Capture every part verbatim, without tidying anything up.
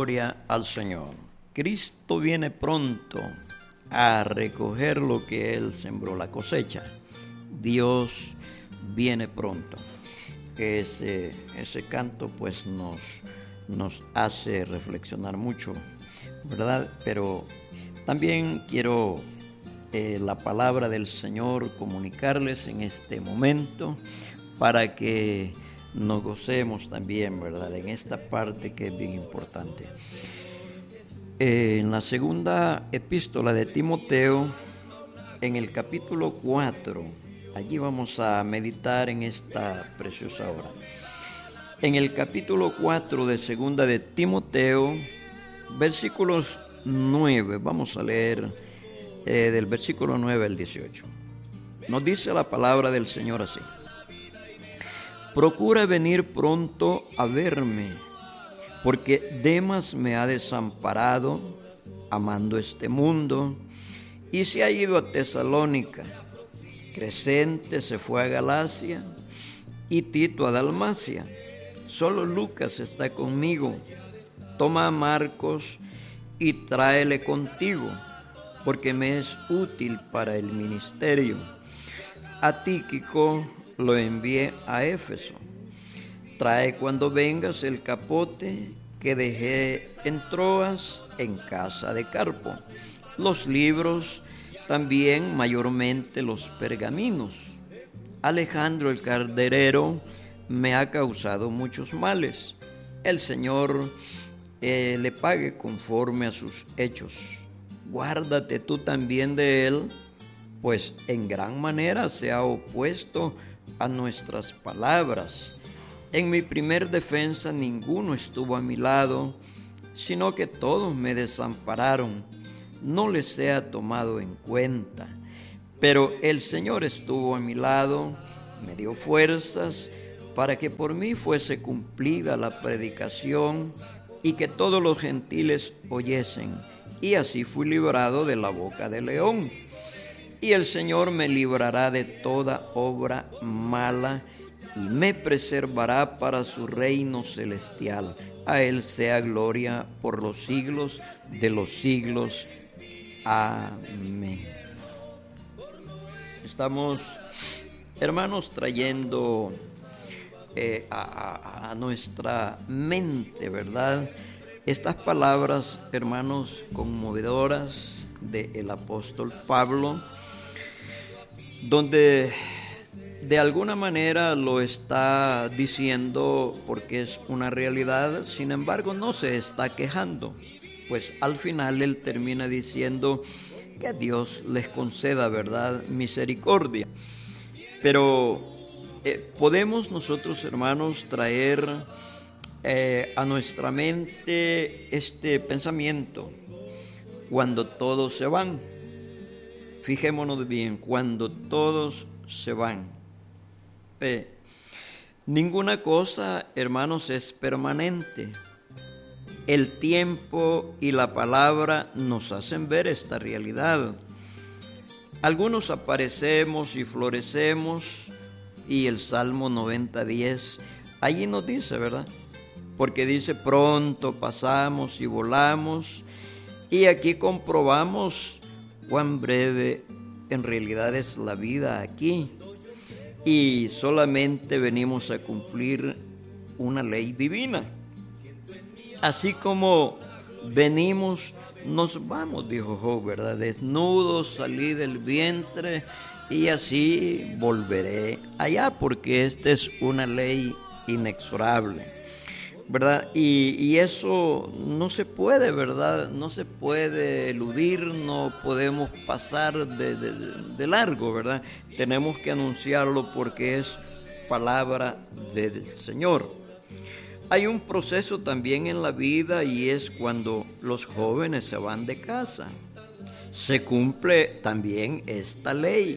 Gloria al Señor. Cristo viene pronto a recoger lo que Él sembró, la cosecha. Dios viene pronto. Ese, ese canto pues nos, nos hace reflexionar mucho, ¿verdad? Pero también quiero eh, la palabra del Señor comunicarles en este momento para que nos gocemos también, ¿verdad? En esta parte que es bien importante. Eh, en la segunda epístola de Timoteo, en el capítulo cuatro, allí vamos a meditar en esta preciosa hora. En el capítulo cuatro de segunda de Timoteo, versículos nueve, vamos a leer eh, del versículo nueve al dieciocho. Nos dice la palabra del Señor así: procura venir pronto a verme, porque Demas me ha desamparado, amando este mundo, y se ha ido a Tesalónica. Crescente se fue a Galacia, y Tito a Dalmacia. Solo Lucas está conmigo. Toma a Marcos y tráele contigo, porque me es útil para el ministerio. A Tíquico lo envié a Éfeso. Trae cuando vengas el capote que dejé en Troas en casa de Carpo, los libros, también mayormente los pergaminos. Alejandro el carderero me ha causado muchos males. El Señor eh, le pague conforme a sus hechos. Guárdate tú también de él, pues en gran manera se ha opuesto a nuestras palabras. En mi primer defensa ninguno estuvo a mi lado, sino que todos me desampararon. No les sea tomado en cuenta. Pero el Señor estuvo a mi lado, me dio fuerzas para que por mí fuese cumplida la predicación y que todos los gentiles oyesen. Y así fui librado de la boca del león. Y el Señor me librará de toda obra mala y me preservará para su reino celestial. A Él sea gloria por los siglos de los siglos. Amén. Estamos, hermanos, trayendo eh, a, a, a nuestra mente, ¿verdad?, estas palabras, hermanos, conmovedoras del apóstol Pablo, donde de alguna manera lo está diciendo porque es una realidad. Sin embargo, no se está quejando, pues al final él termina diciendo que Dios les conceda, ¿verdad?, misericordia. Pero eh, podemos nosotros, hermanos, traer eh, a nuestra mente este pensamiento: cuando todos se van. Fijémonos bien, cuando todos se van. Eh, ninguna cosa, hermanos, es permanente. El tiempo y la palabra nos hacen ver esta realidad. Algunos aparecemos y florecemos, y el Salmo noventa diez allí nos dice, ¿verdad? Porque dice: pronto pasamos y volamos, y aquí comprobamos cuán breve en realidad es la vida aquí, y solamente venimos a cumplir una ley divina. Así como venimos, nos vamos, dijo Job, ¿verdad? Desnudos salí del vientre, y así volveré allá, porque esta es una ley inexorable, ¿verdad? Y, y eso no se puede, ¿verdad? No se puede eludir, no podemos pasar de, de, de largo, ¿verdad? Tenemos que anunciarlo porque es palabra del Señor. Hay un proceso también en la vida, y es cuando los jóvenes se van de casa. Se cumple también esta ley.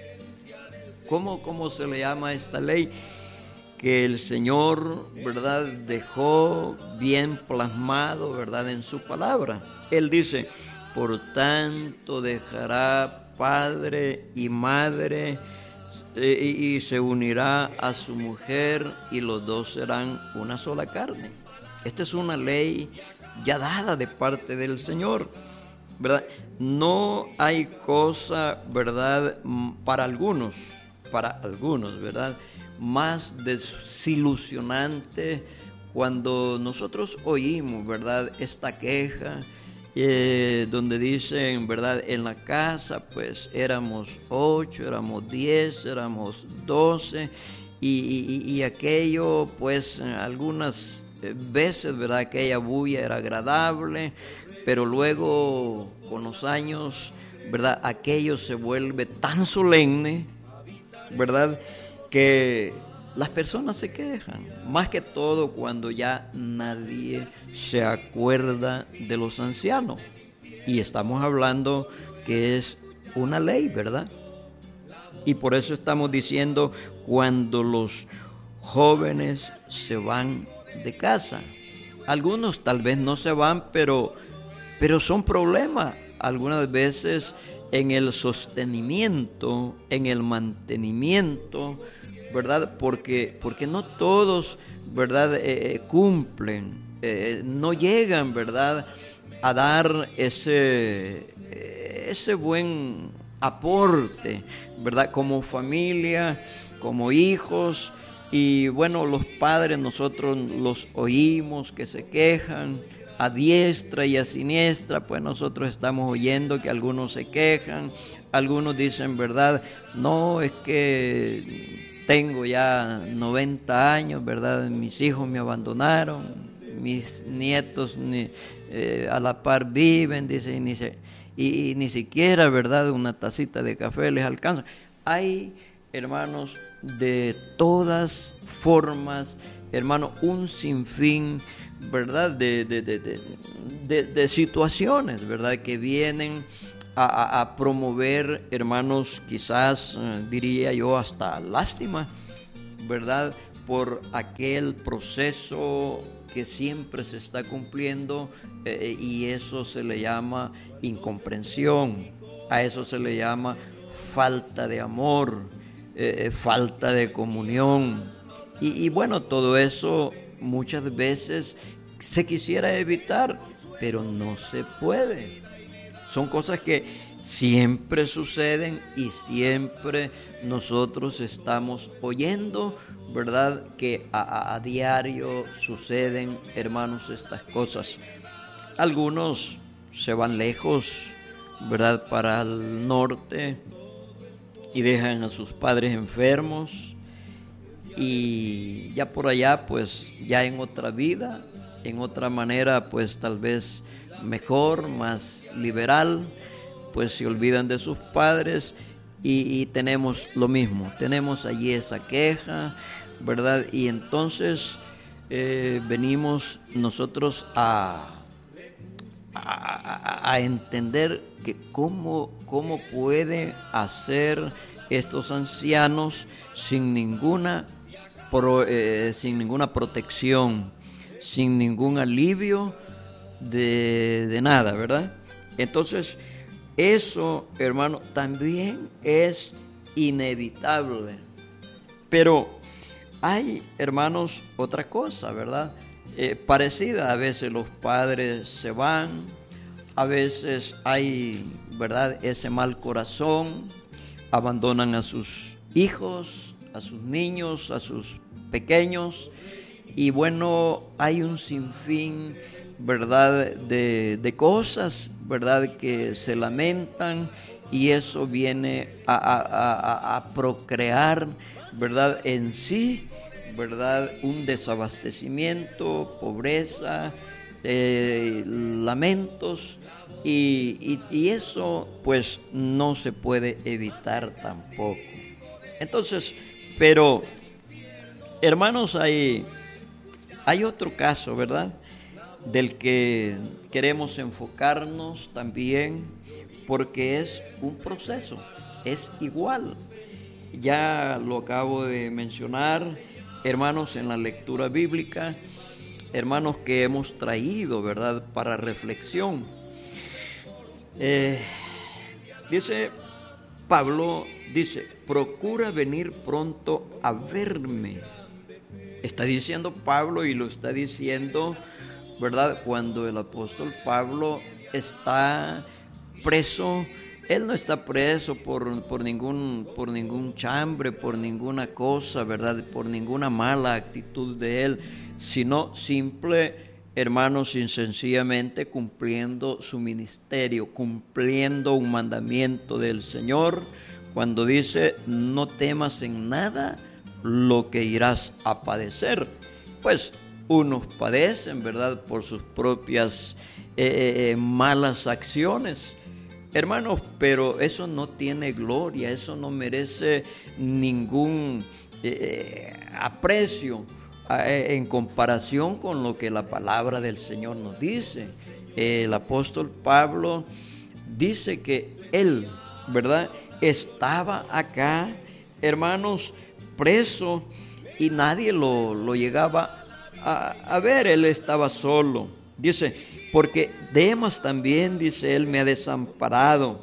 ¿Cómo, cómo se le llama a esta ley? Que el Señor, ¿verdad?, dejó bien plasmado, ¿verdad?, en su palabra. Él dice: por tanto dejará padre y madre, eh, y, y se unirá a su mujer y los dos serán una sola carne. Esta es una ley ya dada de parte del Señor, ¿verdad? No hay cosa, ¿verdad?, para algunos, para algunos, ¿verdad?, más desilusionante cuando nosotros oímos, ¿verdad?, esta queja, eh, donde dicen, ¿verdad?, en la casa pues éramos ocho, éramos diez, éramos doce, y, y, y aquello pues algunas veces, ¿verdad?, aquella bulla era agradable, pero luego con los años, ¿verdad?, aquello se vuelve tan solemne, ¿verdad?, que las personas se quejan, más que todo cuando ya nadie se acuerda de los ancianos. Y estamos hablando que es una ley, ¿verdad? Y por eso estamos diciendo cuando los jóvenes se van de casa. Algunos tal vez no se van, pero, pero son problemas algunas veces en el sostenimiento, en el mantenimiento, ¿verdad? Porque, porque no todos, ¿verdad?, eh, cumplen, eh, no llegan, ¿verdad?, a dar ese, ese buen aporte, ¿verdad?, como familia, como hijos. Y bueno, los padres nosotros los oímos que se quejan a diestra y a siniestra, pues nosotros estamos oyendo que algunos se quejan, algunos dicen, ¿verdad?, no, es que tengo ya noventa años, ¿verdad?, mis hijos me abandonaron, mis nietos ni, eh, a la par viven, dice, y ni, se, y, y ni siquiera, ¿verdad?, una tacita de café les alcanza. Hay, hermanos, de todas formas, hermano, un sinfín, ¿verdad?, de, de, de, de, de, de situaciones, ¿verdad?, que vienen a, a, a promover, hermanos, quizás, eh, diría yo, hasta lástima, ¿verdad?, por aquel proceso que siempre se está cumpliendo, eh, y eso se le llama incomprensión, a eso se le llama falta de amor, eh, falta de comunión, y, y bueno, todo eso muchas veces se quisiera evitar, pero no se puede. Son cosas que siempre suceden y siempre nosotros estamos oyendo, ¿verdad?, que a, a, a diario suceden, hermanos, estas cosas. Algunos se van lejos, ¿verdad?, para el norte y dejan a sus padres enfermos, y ya por allá pues ya en otra vida, en otra manera pues tal vez mejor, más liberal, pues se olvidan de sus padres, y, y tenemos lo mismo, tenemos allí esa queja, ¿verdad? Y entonces eh, venimos nosotros a, a, a entender que cómo, cómo puede hacer estos ancianos sin ninguna, pro, eh, sin ninguna protección, sin ningún alivio de, de nada, ¿verdad? Entonces, eso, hermano, también es inevitable. Pero hay, hermanos, otra cosa, ¿verdad? Eh, parecida, a veces los padres se van, a veces hay, ¿verdad?, ese mal corazón, abandonan a sus hijos, a sus niños, a sus pequeños, y bueno, hay un sinfín, ¿verdad?, de, de cosas, ¿verdad?, que se lamentan, y eso viene a, a, a, a procrear, ¿verdad?, en sí, ¿verdad?, un desabastecimiento, pobreza, eh, lamentos, y, y, y eso pues no se puede evitar tampoco. Entonces, pero hermanos, hay, hay otro caso, ¿verdad?, del que queremos enfocarnos también, porque es un proceso, es igual. Ya lo acabo de mencionar, hermanos, en la lectura bíblica, hermanos, que hemos traído, ¿verdad?, para reflexión. Eh, dice Pablo, dice, procura venir pronto a verme. Está diciendo Pablo y lo está diciendo, ¿verdad? Cuando el apóstol Pablo está preso, él no está preso por, por, ningún, por ningún chambre, por ninguna cosa, ¿verdad? Por ninguna mala actitud de él, sino simple, hermanos, y sencillamente cumpliendo su ministerio, cumpliendo un mandamiento del Señor, cuando dice: no temas en nada lo que irás a padecer. Pues unos padecen, ¿verdad?, por sus propias eh, malas acciones, hermanos, pero eso no tiene gloria, eso no merece ningún eh, aprecio eh, en comparación con lo que la palabra del Señor nos dice. El apóstol Pablo dice que él, ¿verdad?, estaba acá, hermanos, preso, y nadie lo, lo llegaba a, a ver. Él estaba solo. Dice: porque Demas también, dice él, me ha desamparado,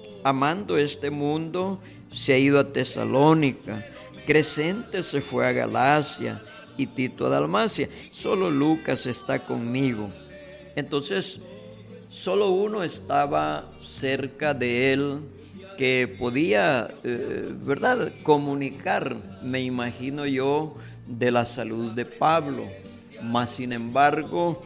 amando este mundo, se ha ido a Tesalónica, Crescente se fue a Galacia y Tito a Dalmacia, solo Lucas está conmigo. Entonces, solo uno estaba cerca de él que podía, eh, ¿verdad?, comunicar, me imagino yo, de la salud de Pablo. Mas, sin embargo,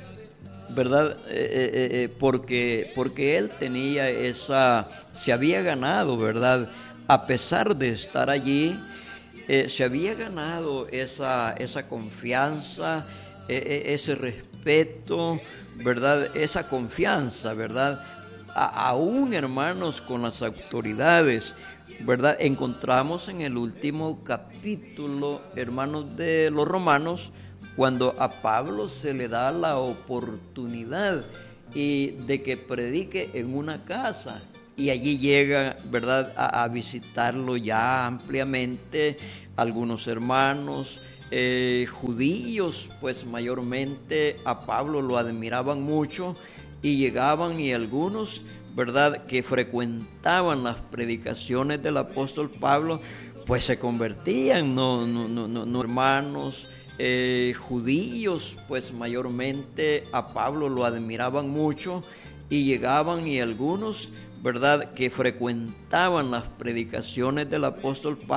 ¿verdad? Eh, eh, eh, porque, porque él tenía esa, se había ganado, ¿verdad?, a pesar de estar allí, eh, se había ganado esa, esa confianza, eh, eh, ese respeto, ¿verdad?, esa confianza, ¿verdad?, A, aún, hermanos, con las autoridades, ¿verdad? Encontramos en el último capítulo, hermanos, de los Romanos, cuando a Pablo se le da la oportunidad y de que predique en una casa, y allí llega, ¿verdad?, a, a visitarlo ya ampliamente algunos hermanos eh, judíos, pues mayormente a Pablo lo admiraban mucho, y llegaban, y algunos, ¿verdad?, que frecuentaban las predicaciones del apóstol Pablo, pues se convertían, no, no, no, no, no hermanos eh, judíos, pues mayormente a Pablo lo admiraban mucho, y llegaban, y algunos, ¿verdad?, que frecuentaban las predicaciones del apóstol Pablo,